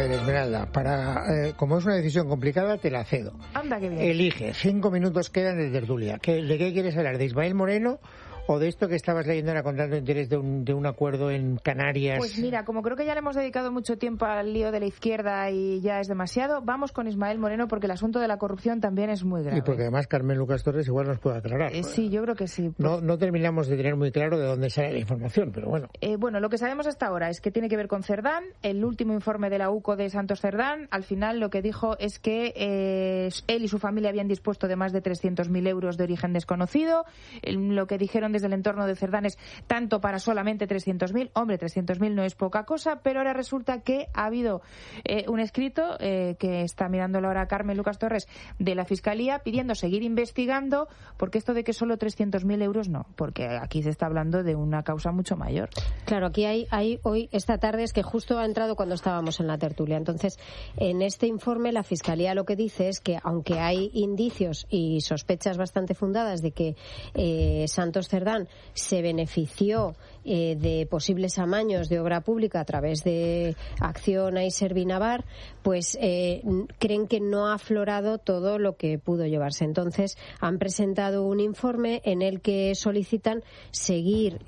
ver, Esmeralda, como es una decisión complicada, te la cedo. Anda, qué bien. Elige, 5 minutos quedan de tertulia. ¿De qué quieres hablar? ¿De Ismael Moreno o de esto que estabas leyendo ahora contrato de interés de un acuerdo en Canarias? Pues mira, como creo que ya le hemos dedicado mucho tiempo al lío de la izquierda y ya es demasiado, vamos con Ismael Moreno porque el asunto de la corrupción también es muy grave. Y porque además Carmen Lucas Torres igual nos puede aclarar. Sí, yo creo que sí. No terminamos de tener muy claro de dónde sale la información, pero bueno. Bueno, lo que sabemos hasta ahora es que tiene que ver con Cerdán. El último informe de la UCO de Santos Cerdán, al final lo que dijo es que él y su familia habían dispuesto de más de 300.000 euros de origen desconocido. Lo que dijeron desde el entorno de Cerdán es tanto para solamente 300.000. Hombre, 300.000 no es poca cosa, pero ahora resulta que ha habido un escrito que está mirándolo ahora Carmen Lucas Torres de la Fiscalía pidiendo seguir investigando, porque esto de que solo 300.000 euros no, porque aquí se está hablando de una causa mucho mayor. Claro, aquí hay hoy, esta tarde, es que justo ha entrado cuando estábamos en la tertulia. Entonces, en este informe la Fiscalía lo que dice es que aunque hay indicios y sospechas bastante fundadas de que Santos Cerdán se benefició de posibles amaños de obra pública a través de Acciona y Servinavar, pues creen que no ha aflorado todo lo que pudo llevarse. Entonces han presentado un informe en el que solicitan seguir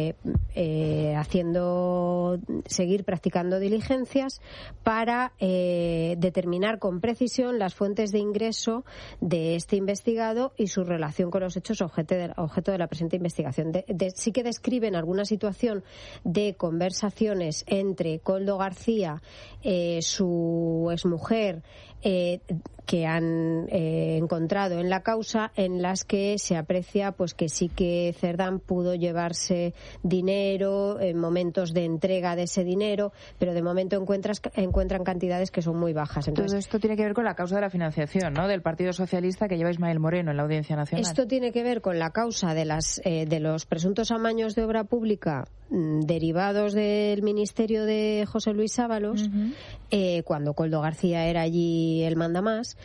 practicando diligencias para determinar con precisión las fuentes de ingreso de este investigado y su relación con los hechos objeto de la presente investigación. Sí que describen alguna situación de conversaciones entre Koldo García, su exmujer, que han encontrado en la causa, en las que se aprecia pues que sí que Cerdán pudo llevarse dinero en momentos de entrega de ese dinero, pero de momento encuentran cantidades que son muy bajas. Entonces, todo esto tiene que ver con la causa de la financiación, ¿no?, del Partido Socialista que lleva Ismael Moreno en la Audiencia Nacional. Esto tiene que ver con la causa de los presuntos amaños de obra pública derivados del ministerio de José Luis Ábalos, cuando Koldo García era allí el mandamás,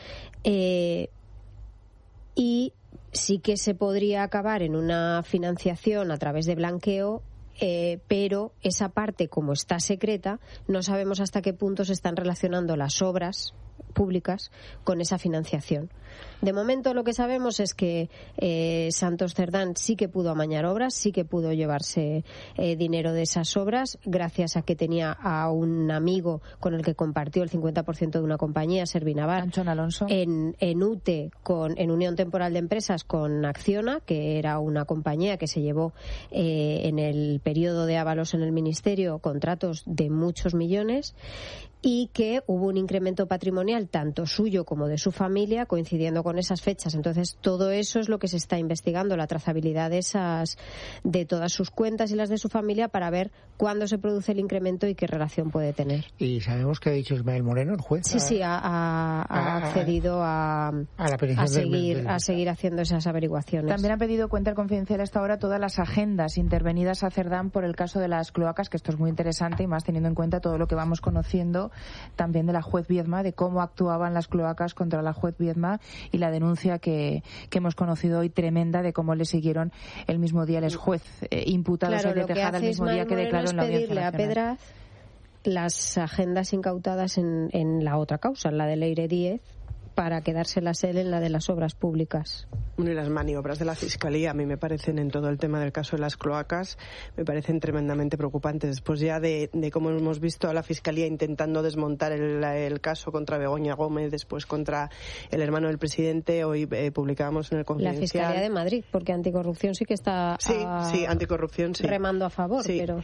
y sí que se podría acabar en una financiación a través de blanqueo, pero esa parte, como está secreta, no sabemos hasta qué punto se están relacionando las obras públicas con esa financiación. De momento lo que sabemos es que Santos Cerdán sí que pudo amañar obras, sí que pudo llevarse dinero de esas obras gracias a que tenía a un amigo con el que compartió el 50% de una compañía, Servinavar, Anchón Alonso, en UTE, en Unión Temporal de Empresas con Acciona, que era una compañía que se llevó en el periodo de Ábalos en el Ministerio contratos de muchos millones, y que hubo un incremento patrimonial tanto suyo como de su familia coincidiendo con esas fechas. Entonces todo eso es lo que se está investigando, la trazabilidad de todas sus cuentas y las de su familia, para ver cuándo se produce el incremento y qué relación puede tener. ¿Y sabemos qué ha dicho Ismael Moreno, el juez? Sí, ha accedido a seguir haciendo esas averiguaciones. También ha pedido cuenta confidencial hasta ahora todas las agendas intervenidas a Cerdán por el caso de las cloacas, que esto es muy interesante, y más teniendo en cuenta todo lo que vamos conociendo también de la juez Viedma, de cómo actuaban las cloacas contra la juez Viedma, y la denuncia que hemos conocido hoy tremenda de cómo le siguieron el mismo día el exjuez imputado de Tejada, el mismo día que declaró en la Audiencia Nacional. A Pedraz las agendas incautadas en la otra causa, en la de Leire Díez, para quedárselas él en la de las obras públicas. Y las maniobras de la Fiscalía, a mí me parecen, en todo el tema del caso de las cloacas, me parecen tremendamente preocupantes. Después ya de cómo hemos visto a la Fiscalía intentando desmontar el caso contra Begoña Gómez, después contra el hermano del presidente, hoy publicábamos en el Confidencial. La Fiscalía de Madrid, porque anticorrupción sí que está anticorrupción, sí, remando a favor. Sí. Pero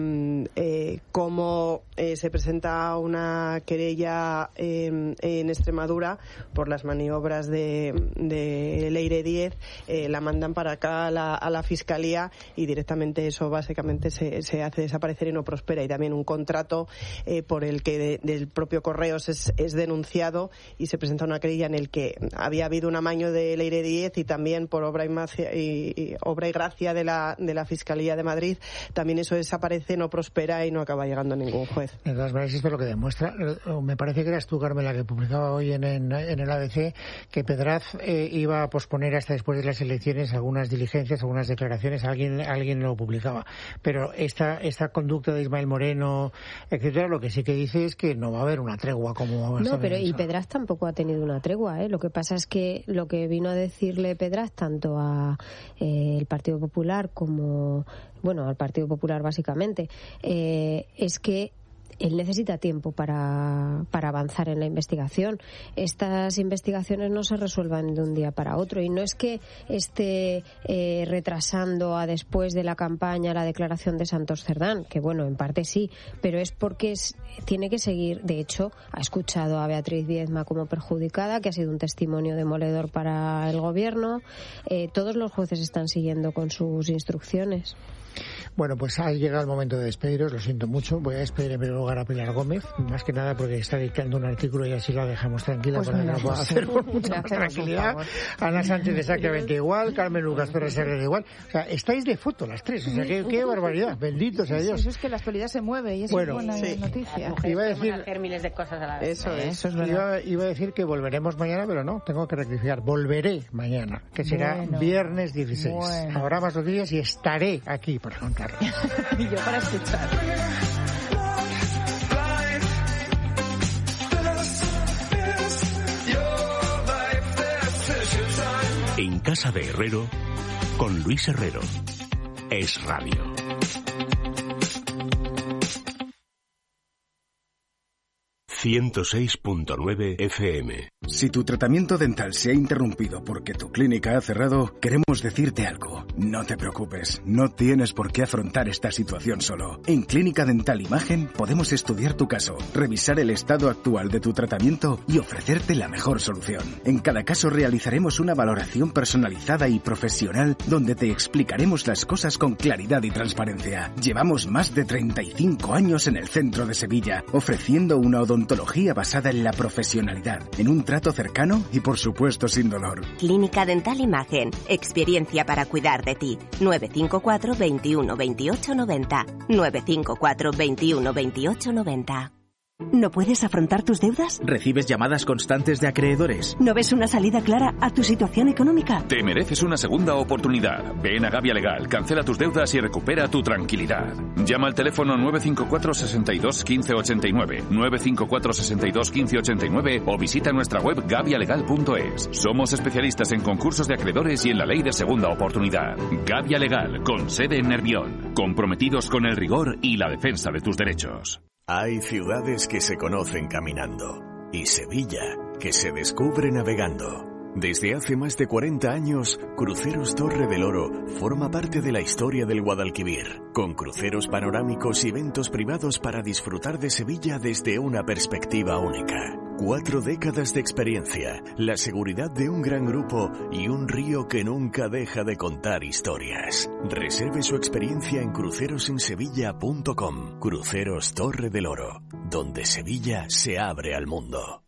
cómo se presenta una querella en Extremadura por las maniobras de Leire Díez, la mandan para acá a la Fiscalía, y directamente eso básicamente se hace desaparecer y no prospera. Y también un contrato por el que del propio Correos es denunciado, y se presenta una querella en el que había habido un amaño de Leire Díez, y también por obra y gracia de la Fiscalía de Madrid, también eso desaparece, no prospera y no acaba llegando a ningún juez. De todas maneras, esto es lo que demuestra, me parece que eras tú, Carmen, la que publicaba hoy en el ABC que Pedraz iba a posponer hasta después de las elecciones algunas diligencias, algunas declaraciones, alguien lo publicaba. Pero esta conducta de Ismael Moreno, etcétera, lo que sí que dice es que no va a haber una tregua como... No, pero y Pedraz tampoco ha tenido una tregua, ¿eh? Lo que pasa es que lo que vino a decirle Pedraz tanto a el Partido Popular como, bueno, al Partido Popular básicamente, es que él necesita tiempo para avanzar en la investigación. Estas investigaciones no se resuelvan de un día para otro, y no es que esté retrasando a después de la campaña la declaración de Santos Cerdán, que bueno, en parte sí, pero es porque tiene que seguir. De hecho, ha escuchado a Beatriz Viedma como perjudicada, que ha sido un testimonio demoledor para el gobierno. Todos los jueces están siguiendo con sus instrucciones. Bueno, pues ha llegado el momento de despediros, lo siento mucho. Voy a despedir en primer lugar a Pilar Gómez, más que nada porque está dictando un artículo y así la dejamos tranquila, pues para que lo pueda hacer con mucha tranquilidad. Ana Sánchez exactamente igual, Carmen Lucas Torres Herrera igual. O sea, estáis de foto las tres, o sea, qué barbaridad, bendito sea Dios. Eso es que la actualidad se mueve y eso es buena noticia. Iba a decir hacer miles de cosas a la vez. Eso es verdad. Iba a decir que volveremos mañana, pero no, tengo que rectificar. Volveré mañana, que será viernes 16. Habrá más noticias y estaré aquí para contar. Y yo para escuchar. En casa de Herrero, con Luis Herrero. Es Radio. ...106.9 FM. Si tu tratamiento dental se ha interrumpido porque tu clínica ha cerrado, queremos decirte algo. No te preocupes, no tienes por qué afrontar esta situación solo. En Clínica Dental Imagen podemos estudiar tu caso, revisar el estado actual de tu tratamiento y ofrecerte la mejor solución. En cada caso realizaremos una valoración personalizada y profesional donde te explicaremos las cosas con claridad y transparencia. Llevamos más de 35 años en el centro de Sevilla, ofreciendo una odontología basada en la profesionalidad, en un trato cercano y por supuesto sin dolor. Clínica Dental Imagen, experiencia para cuidar de ti. 954 21 28 90. 954 21 28 90. ¿No puedes afrontar tus deudas? ¿Recibes llamadas constantes de acreedores? ¿No ves una salida clara a tu situación económica? Te mereces una segunda oportunidad. Ven a Gavia Legal, cancela tus deudas y recupera tu tranquilidad. Llama al teléfono 954 62 15 89, 954 62 15 89 o visita nuestra web gavialegal.es. Somos especialistas en concursos de acreedores y en la ley de segunda oportunidad. Gavia Legal, con sede en Nervión, comprometidos con el rigor y la defensa de tus derechos. Hay ciudades que se conocen caminando y Sevilla que se descubre navegando. Desde hace más de 40 años, Cruceros Torre del Oro forma parte de la historia del Guadalquivir, con cruceros panorámicos y eventos privados para disfrutar de Sevilla desde una perspectiva única. 4 décadas de experiencia, la seguridad de un gran grupo y un río que nunca deja de contar historias. Reserve su experiencia en crucerosensevilla.com. Cruceros Torre del Oro, donde Sevilla se abre al mundo.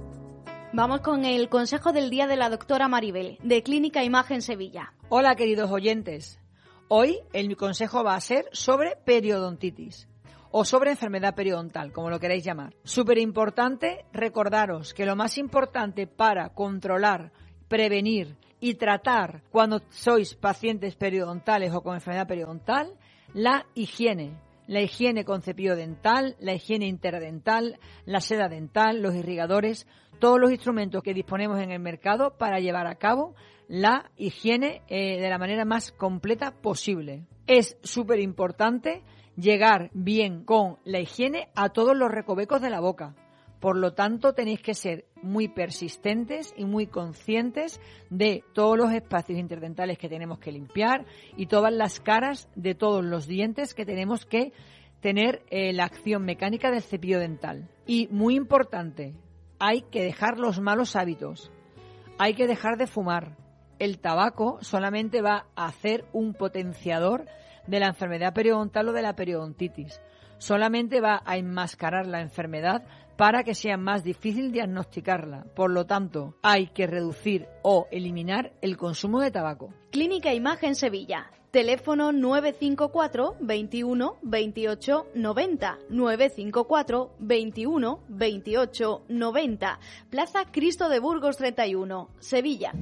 Vamos con el consejo del día de la doctora Maribel, de Clínica Imagen Sevilla. Hola, queridos oyentes. Hoy mi consejo va a ser sobre periodontitis o sobre enfermedad periodontal, como lo queráis llamar. Súper importante recordaros que lo más importante para controlar, prevenir y tratar cuando sois pacientes periodontales o con enfermedad periodontal, la higiene. La higiene con cepillo dental, la higiene interdental, la seda dental, los irrigadores, todos los instrumentos que disponemos en el mercado para llevar a cabo la higiene de la manera más completa posible. Es súper importante llegar bien con la higiene a todos los recovecos de la boca. Por lo tanto, tenéis que ser muy persistentes y muy conscientes de todos los espacios interdentales que tenemos que limpiar y todas las caras de todos los dientes que tenemos que tener la acción mecánica del cepillo dental. Y muy importante, hay que dejar los malos hábitos. Hay que dejar de fumar. El tabaco solamente va a hacer un potenciador de la enfermedad periodontal o de la periodontitis. Solamente va a enmascarar la enfermedad para que sea más difícil diagnosticarla. Por lo tanto, hay que reducir o eliminar el consumo de tabaco. Clínica Imagen Sevilla. Teléfono 954 21 28 90. 954 21 28 90. Plaza Cristo de Burgos 31, Sevilla.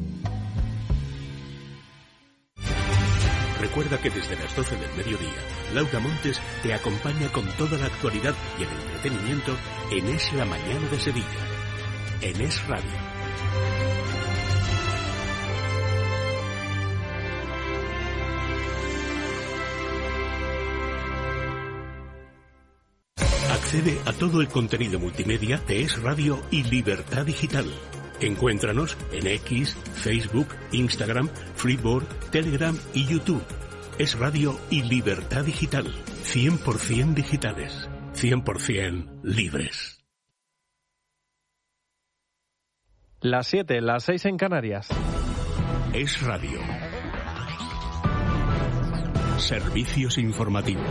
Recuerda que desde las 12 del mediodía, Laura Montes te acompaña con toda la actualidad y el entretenimiento en Es la Mañana de Sevilla, en Es Radio. Accede a todo el contenido multimedia de Es Radio y Libertad Digital. Encuéntranos en X, Facebook, Instagram, Freeboard, Telegram y YouTube. Es Radio y Libertad Digital. 100% digitales. 100% libres. Las 7, las 6 en Canarias. Es Radio. Servicios informativos.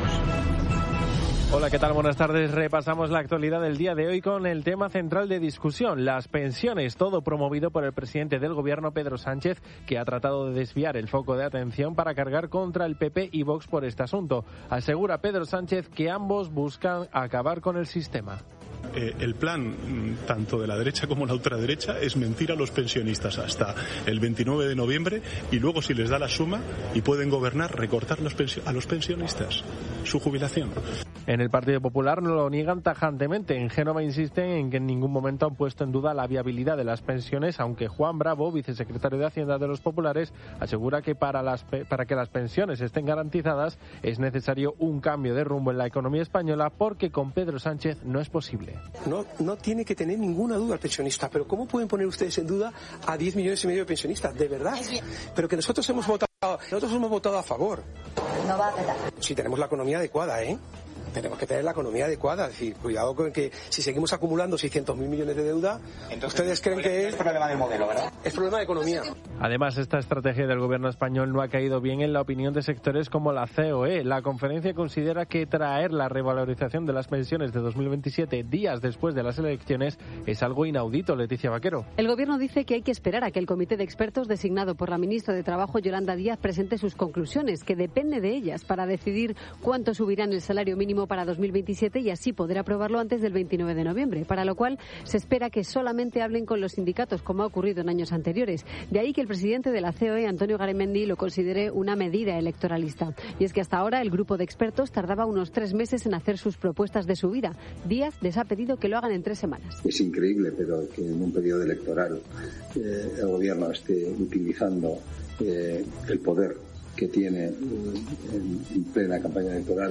Hola, ¿qué tal? Buenas tardes. Repasamos la actualidad del día de hoy con el tema central de discusión, las pensiones, todo promovido por el presidente del Gobierno, Pedro Sánchez, que ha tratado de desviar el foco de atención para cargar contra el PP y Vox por este asunto. Asegura Pedro Sánchez que ambos buscan acabar con el sistema. El plan, tanto de la derecha como la ultraderecha, es mentir a los pensionistas hasta el 29 de noviembre y luego, si les da la suma y pueden gobernar, recortar a los pensionistas su jubilación. En el Partido Popular no lo niegan tajantemente. En Génova insisten en que en ningún momento han puesto en duda la viabilidad de las pensiones, aunque Juan Bravo, vicesecretario de Hacienda de los Populares, asegura que para que las pensiones estén garantizadas es necesario un cambio de rumbo en la economía española, porque con Pedro Sánchez no es posible. No tiene que tener ninguna duda el pensionista, pero ¿cómo pueden poner ustedes en duda a 10 millones y medio de pensionistas? De verdad. Pero que nosotros hemos votado a favor. No va a quedar. Si tenemos la economía adecuada, tenemos que tener la economía adecuada. Es decir, cuidado con que si seguimos acumulando 600.000 millones de deuda, entonces, ¿ustedes creen que es problema del modelo, verdad? Es problema de economía. Además, esta estrategia del gobierno español no ha caído bien en la opinión de sectores como la COE. La conferencia considera que traer la revalorización de las pensiones de 2027 días después de las elecciones es algo inaudito. Leticia Vaquero. El gobierno dice que hay que esperar a que el comité de expertos designado por la ministra de Trabajo, Yolanda Díaz, presente sus conclusiones, que depende de ellas para decidir cuánto subirán el salario mínimo para 2027 y así poder aprobarlo antes del 29 de noviembre, para lo cual se espera que solamente hablen con los sindicatos, como ha ocurrido en años anteriores. De ahí que el presidente de la COE, Antonio Garamendi, lo considere una medida electoralista. Y es que hasta ahora el grupo de expertos tardaba unos 3 meses en hacer sus propuestas de subida. Díaz les ha pedido que lo hagan en 3 semanas. Es increíble, pero que en un periodo electoral el gobierno esté utilizando el poder que tiene en plena campaña electoral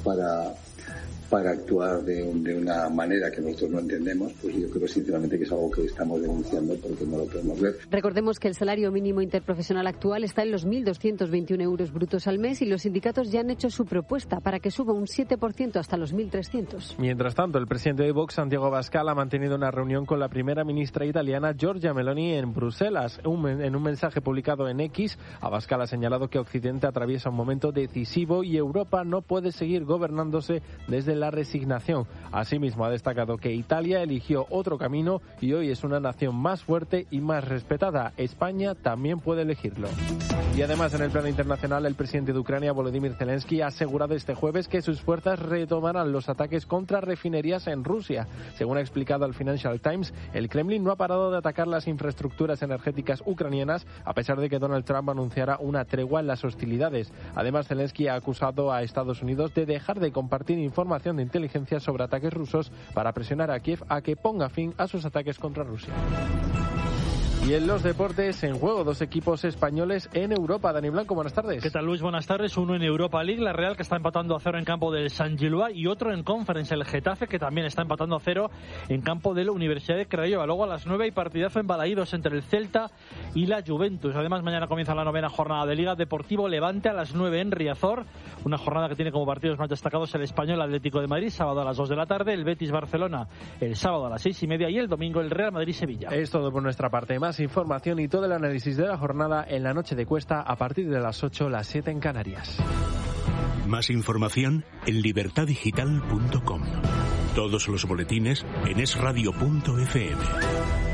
para actuar de una manera que nosotros no entendemos, pues yo creo sinceramente que es algo que estamos denunciando porque no lo podemos ver. Recordemos que el salario mínimo interprofesional actual está en los 1.221 euros brutos al mes y los sindicatos ya han hecho su propuesta para que suba un 7% hasta los 1.300. Mientras tanto, el presidente de Vox, Santiago Abascal, ha mantenido una reunión con la primera ministra italiana, Giorgia Meloni, en Bruselas. En un mensaje publicado en X, Abascal ha señalado que Occidente atraviesa un momento decisivo y Europa no puede seguir gobernándose desde la resignación. Asimismo, ha destacado que Italia eligió otro camino y hoy es una nación más fuerte y más respetada. España también puede elegirlo. Y además, en el plano internacional, el presidente de Ucrania, Volodymyr Zelensky, ha asegurado este jueves que sus fuerzas retomarán los ataques contra refinerías en Rusia. Según ha explicado al Financial Times, el Kremlin no ha parado de atacar las infraestructuras energéticas ucranianas, a pesar de que Donald Trump anunciara una tregua en las hostilidades. Además, Zelensky ha acusado a Estados Unidos de dejar de compartir información de inteligencia sobre ataques rusos para presionar a Kiev a que ponga fin a sus ataques contra Rusia. Y en los deportes, en juego 2 equipos españoles en Europa. Dani Blanco, buenas tardes. ¿Qué tal, Luis? Buenas tardes. Uno en Europa League, la Real, que está empatando a 0 en campo del San Gillois, y otro en Conference, el Getafe, que también está empatando a 0 en campo de la Universidad de Craiova. Luego a las 9 hay partidazo en Balaídos entre el Celta y la Juventus. Además, mañana comienza la 9ª jornada de Liga. Deportivo Levante a las 9 en Riazor. Una jornada que tiene como partidos más destacados el Español Atlético de Madrid, sábado a las 2 de la tarde, el Betis Barcelona el sábado a las 6:30 y el domingo el Real Madrid Sevilla. Es todo por nuestra parte. Más información y todo el análisis de la jornada en la noche de Cuesta a partir de las 8, las 7 en Canarias. Más información en libertaddigital.com. Todos los boletines en esradio.fm.